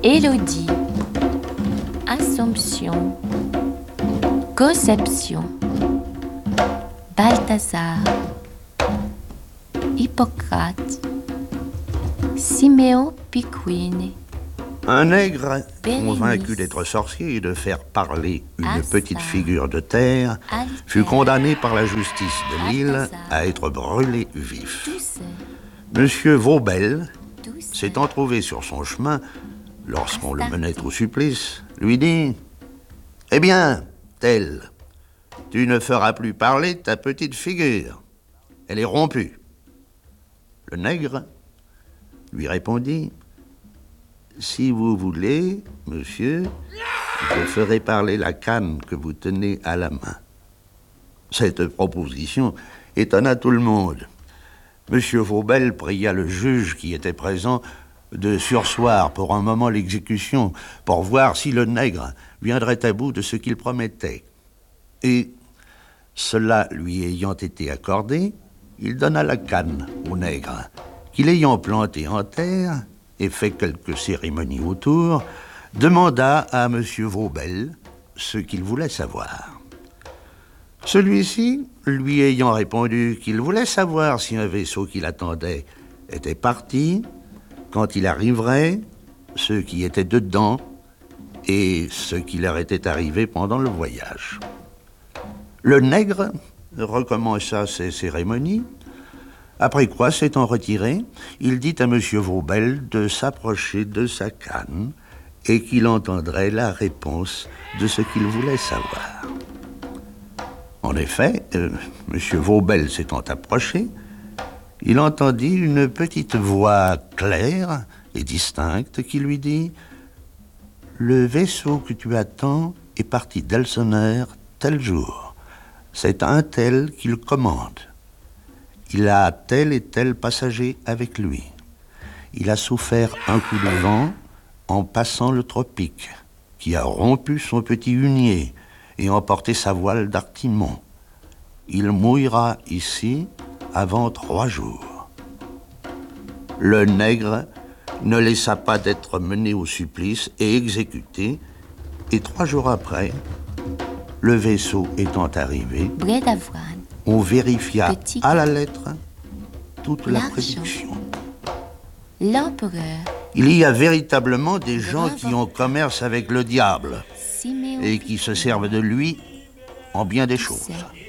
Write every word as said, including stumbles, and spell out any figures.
Élodie, Assomption, Conception, Balthazar, Hippocrate, Siméon Picquini. Un nègre, Bérénice, convaincu d'être sorcier et de faire parler une Assar, petite figure de terre, Alter, fut condamné par la justice de l'île Balthazar, à être brûlé vif. Toussaint, Monsieur Vaubel, Toussaint, s'étant trouvé sur son chemin, lorsqu'on le menait Astarté, au supplice, lui dit « Eh bien, tel, tu ne feras plus parler ta petite figure. Elle est rompue. » Le nègre lui répondit « Si vous voulez, monsieur, je ferai parler la canne que vous tenez à la main. » Cette proposition étonna tout le monde. Monsieur Vaubel pria le juge qui était présent de surseoir pour un moment l'exécution, pour voir si le nègre viendrait à bout de ce qu'il promettait. Et, cela lui ayant été accordé, il donna la canne au nègre, qui l'ayant planté en terre et fait quelques cérémonies autour, demanda à monsieur Vaubel ce qu'il voulait savoir. Celui-ci, lui ayant répondu qu'il voulait savoir si un vaisseau qui l'attendait était parti, quand il arriverait, ceux qui étaient dedans et ce qui leur était arrivé pendant le voyage. Le nègre recommença ses cérémonies, après quoi, s'étant retiré, il dit à monsieur Vaubel de s'approcher de sa canne et qu'il entendrait la réponse de ce qu'il voulait savoir. En effet, euh, monsieur Vaubel s'étant approché, il entendit une petite voix claire et distincte qui lui dit « Le vaisseau que tu attends est parti d'Elseneur tel jour. C'est un tel qui le commande. Il a tel et tel passager avec lui. Il a souffert un coup de vent en passant le tropique, qui a rompu son petit hunier et emporté sa voile d'artimon. Il mouillera ici avant trois jours. » Le nègre ne laissa pas d'être mené au supplice et exécuté, et trois jours après, le vaisseau étant arrivé, blé d'avoine, on vérifia Petit à la lettre toute la l'argent, prédiction. l'empereur, Il y a véritablement des gens Bravo. qui ont commerce avec le diable Siméon et qui se servent de lui en bien des choses. Toussaint,